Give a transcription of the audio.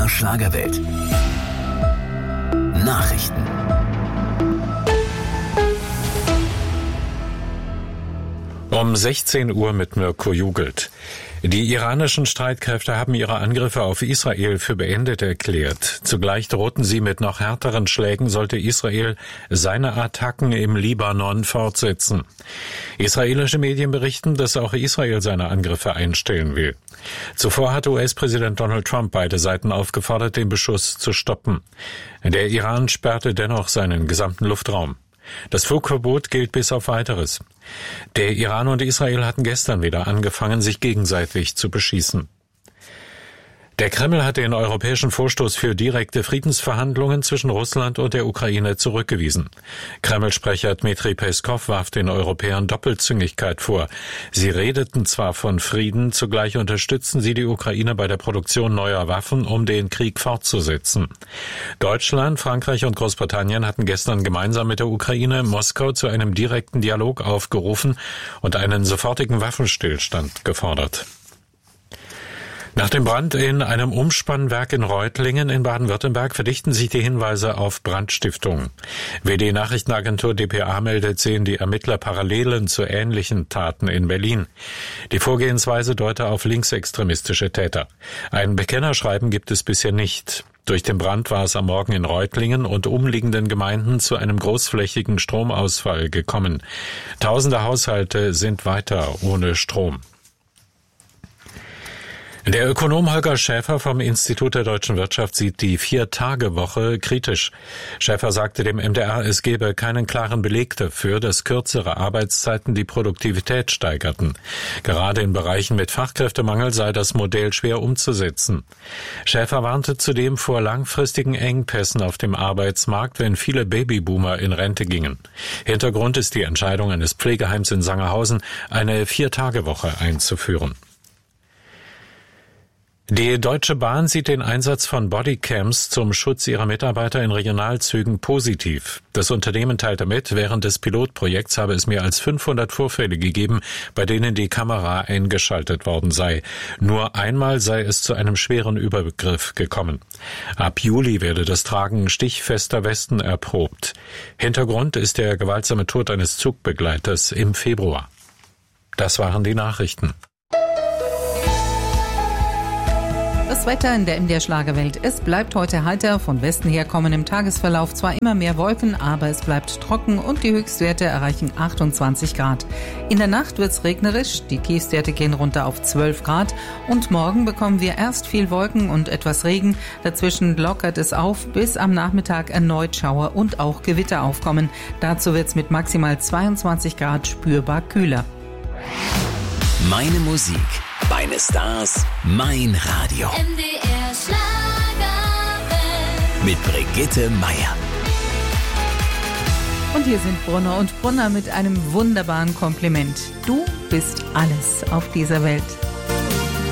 MDR Schlagerwelt. Nachrichten. Um 16 Uhr mit Mirko Jugelt. Die iranischen Streitkräfte haben ihre Angriffe auf Israel für beendet erklärt. Zugleich drohten sie mit noch härteren Schlägen, sollte Israel seine Attacken im Libanon fortsetzen. Israelische Medien berichten, dass auch Israel seine Angriffe einstellen will. Zuvor hatte US-Präsident Donald Trump beide Seiten aufgefordert, den Beschuss zu stoppen. Der Iran sperrte dennoch seinen gesamten Luftraum. Das Flugverbot gilt bis auf Weiteres. Der Iran und Israel hatten gestern wieder angefangen, sich gegenseitig zu beschießen. Der Kreml hat den europäischen Vorstoß für direkte Friedensverhandlungen zwischen Russland und der Ukraine zurückgewiesen. Kreml-Sprecher Dmitri Peskov warf den Europäern Doppelzüngigkeit vor. Sie redeten zwar von Frieden, zugleich unterstützten sie die Ukraine bei der Produktion neuer Waffen, um den Krieg fortzusetzen. Deutschland, Frankreich und Großbritannien hatten gestern gemeinsam mit der Ukraine Moskau zu einem direkten Dialog aufgerufen und einen sofortigen Waffenstillstand gefordert. Nach dem Brand in einem Umspannwerk in Reutlingen in Baden-Württemberg verdichten sich die Hinweise auf Brandstiftung. Wie die Nachrichtenagentur dpa meldet, sehen die Ermittler Parallelen zu ähnlichen Taten in Berlin. Die Vorgehensweise deute auf linksextremistische Täter. Ein Bekennerschreiben gibt es bisher nicht. Durch den Brand war es am Morgen in Reutlingen und umliegenden Gemeinden zu einem großflächigen Stromausfall gekommen. Tausende Haushalte sind weiter ohne Strom. Der Ökonom Holger Schäfer vom Institut der deutschen Wirtschaft sieht die 4-Tage-Woche kritisch. Schäfer sagte dem MDR, es gebe keinen klaren Beleg dafür, dass kürzere Arbeitszeiten die Produktivität steigerten. Gerade in Bereichen mit Fachkräftemangel sei das Modell schwer umzusetzen. Schäfer warnte zudem vor langfristigen Engpässen auf dem Arbeitsmarkt, wenn viele Babyboomer in Rente gingen. Hintergrund ist die Entscheidung eines Pflegeheims in Sangerhausen, eine 4-Tage-Woche einzuführen. Die Deutsche Bahn sieht den Einsatz von Bodycams zum Schutz ihrer Mitarbeiter in Regionalzügen positiv. Das Unternehmen teilte mit, während des Pilotprojekts habe es mehr als 500 Vorfälle gegeben, bei denen die Kamera eingeschaltet worden sei. Nur einmal sei es zu einem schweren Übergriff gekommen. Ab Juli werde das Tragen stichfester Westen erprobt. Hintergrund ist der gewaltsame Tod eines Zugbegleiters im Februar. Das waren die Nachrichten. Das Wetter in der MDR Schlagerwelt. Es bleibt heute heiter, von Westen her kommen im Tagesverlauf zwar immer mehr Wolken, aber es bleibt trocken und die Höchstwerte erreichen 28 Grad. In der Nacht wird's regnerisch, die Tiefstwerte gehen runter auf 12 Grad und morgen bekommen wir erst viel Wolken und etwas Regen. Dazwischen lockert es auf, bis am Nachmittag erneut Schauer und auch Gewitter aufkommen. Dazu wird's mit maximal 22 Grad spürbar kühler. Meine Musik, meine Stars, mein Radio. MDR Schlagerwelt. Mit Brigitte Meier. Und hier sind Brunner und Brunner mit einem wunderbaren Kompliment. Du bist alles auf dieser Welt.